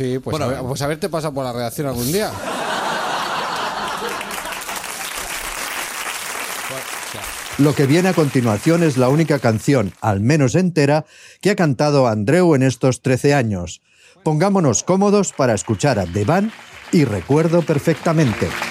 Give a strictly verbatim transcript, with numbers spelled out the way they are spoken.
Sí, pues, Bueno, a ver, pues haberte pasado por la redacción algún día. Lo que viene a continuación es la única canción, al menos entera, que ha cantado Andreu en estos trece años. Pongámonos cómodos para escuchar a The Band y Recuerdo perfectamente.